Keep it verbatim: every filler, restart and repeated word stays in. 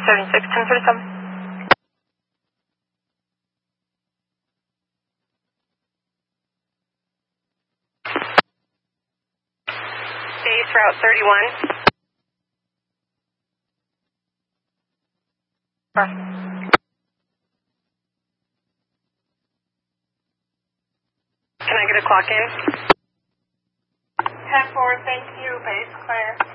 seven six, ten thirty-seven. Base route thirty-one. Can I get a clock in? ten four, thank you, base clear.